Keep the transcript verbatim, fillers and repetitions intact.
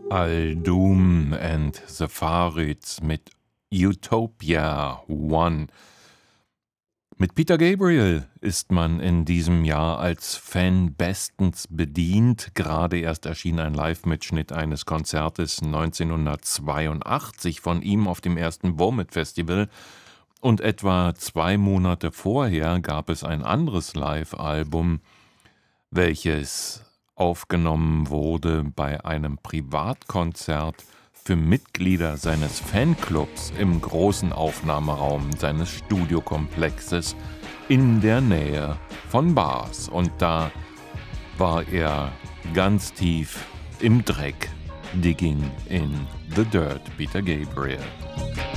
Al-Doom and the Farids mit Utopia One. Mit Peter Gabriel ist man in diesem Jahr als Fan bestens bedient. Gerade erst erschien ein Live-Mitschnitt eines Konzertes neunzehnhundertzweiundachtzig von ihm auf dem ersten Vomit Festival. Und etwa zwei Monate vorher gab es ein anderes Live-Album, welches aufgenommen wurde bei einem Privatkonzert für Mitglieder seines Fanclubs im großen Aufnahmeraum seines Studiokomplexes in der Nähe von Bath. Und da war er ganz tief im Dreck. Digging in the Dirt, Peter Gabriel.